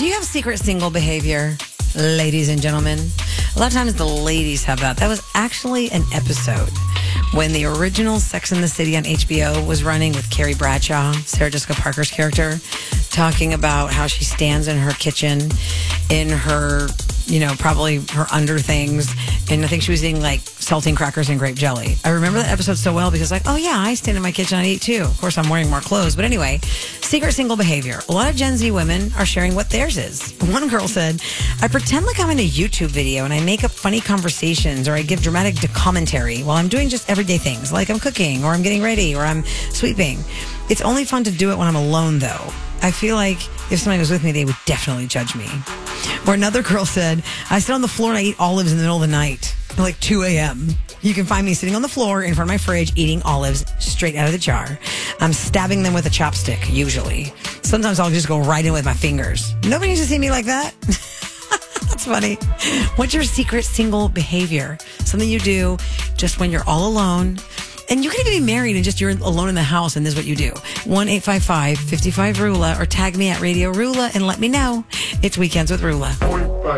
you have secret single behavior, ladies and gentlemen? A lot of times the ladies have that. That was actually an episode when the original Sex and the City on HBO was running with Carrie Bradshaw, Sarah Jessica Parker's character, talking about how she stands in her kitchen in her, probably her under things. And I think she was eating like saltine crackers and grape jelly. I remember that episode so well because oh yeah, I stand in my kitchen and eat too. Of course, I'm wearing more clothes. But anyway, secret single behavior. A lot of Gen Z women are sharing what theirs is. One girl said, I pretend like I'm in a YouTube video and I make up funny conversations or I give dramatic commentary while I'm doing just everyday things like I'm cooking or I'm getting ready or I'm sweeping. It's only fun to do it when I'm alone though. I feel like if somebody was with me, they would definitely judge me. Or another girl said, I sit on the floor and I eat olives in the middle of the night, like 2 a.m. You can find me sitting on the floor in front of my fridge eating olives straight out of the jar. I'm stabbing them with a chopstick, usually. Sometimes I'll just go right in with my fingers. Nobody needs to see me like that. That's funny. What's your secret single behavior? Something you do just when you're all alone. And you can even be married and just you're alone in the house and this is what you do. 1-855-55-RULA or tag me at Radio Rula and let me know. It's Weekends with Rula.